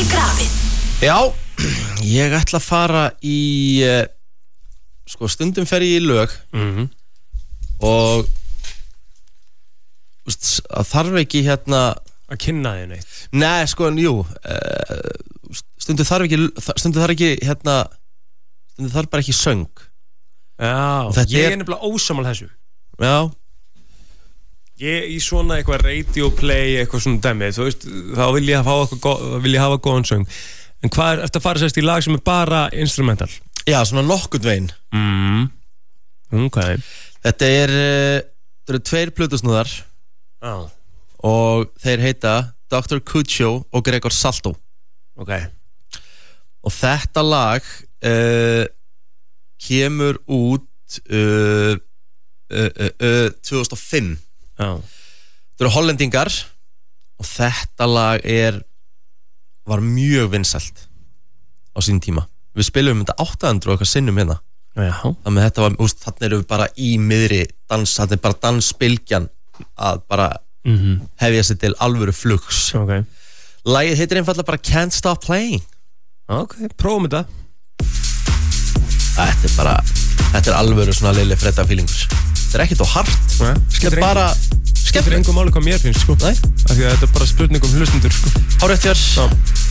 ekki grafið. Já, ég ætla að fara í sko stundum fer ég í lög og að þarf ekki hérna að kynna þig neitt. Nei, sko, jú stundum þarf ekki hérna stundum þarf bara ekki söng. Já, ég er nefnilega ósammála þessu. Já. Ég í svona eitthvað radio play, eitthvað svona dæmi, þú veist, þá vil ég hafa góðan söng. En hvað ertu að fara sérst í lag sem er bara instrumental? Já, svona nokkurn veginn. Ok. Þetta eru 2 plötusnúðar. Já. Og þeir heita Dr. Kucho og Gregor Salto. Ok. Og þetta lag kemur út 2005. Já. Þetta eru hollendingar og þetta lag var mjög vinsælt á sín tíma. Við spilum þetta 800 og eitthvað sinnum hérna. Já. Þannig að þetta var, þarna erum við bara í miðri dans, þetta bara dansbylgjan að bara hefja sig til alvöru flugs. Ok. Lagið heitir einfallega bara Can't Stop Playing. Ok, prófum þetta. Þetta alvöru svona Lilli Fredda feelingur. Þetta ekkert og hart. Þetta bara skemmtilegt. Engum máli hvað mér finnst, sko. Nei. Af því að þetta bara spurning hlustundur, sko. Hárrétt hjá.